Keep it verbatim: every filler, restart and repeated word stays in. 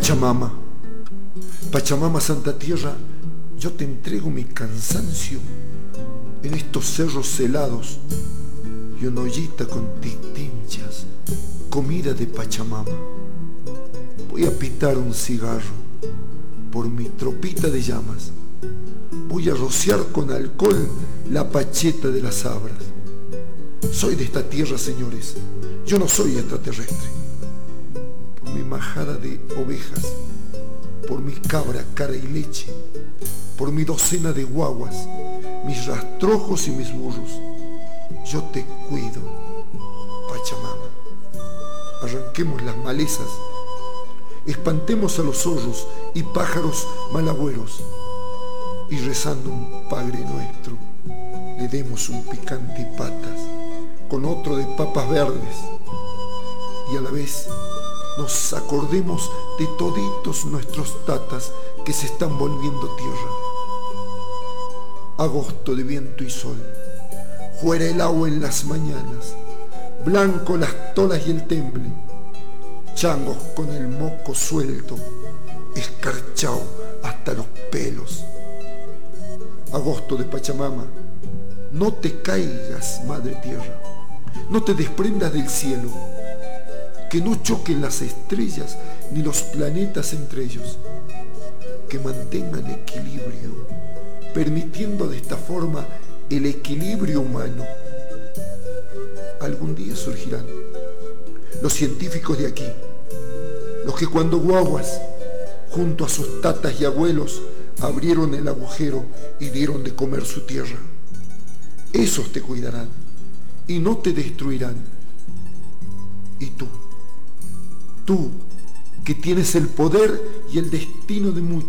Pachamama, Pachamama Santa Tierra, yo te entrego mi cansancio en estos cerros helados y una ollita con tinchas, comida de Pachamama. Voy a pitar un cigarro por mi tropita de llamas. Voy a rociar con alcohol la pacheta de las sabras. Soy de esta tierra, señores, yo no soy extraterrestre. Por mi majada de ovejas, por mi cabra, cara y leche, por mi docena de guaguas, mis rastrojos y mis burros, yo te cuido, Pachamama. Arranquemos las malezas, espantemos a los zorros y pájaros malagüeros, y rezando un Padre Nuestro, le demos un picante y patas con otro de papas verdes, y a la vez nos acordemos de toditos nuestros tatas que se están volviendo tierra. Agosto de viento y sol, fuera el agua en las mañanas, blanco las tolas y el temble, changos con el moco suelto, escarchao hasta los pelos. Agosto de Pachamama, no te caigas, madre tierra, no te desprendas del cielo, que no choquen las estrellas ni los planetas entre ellos, que mantengan equilibrio, permitiendo de esta forma el equilibrio humano. Algún día surgirán los científicos de aquí, los que cuando guaguas, junto a sus tatas y abuelos, abrieron el agujero y dieron de comer su tierra. Esos te cuidarán y no te destruirán. Y tú, tú que tienes el poder y el destino de muchos,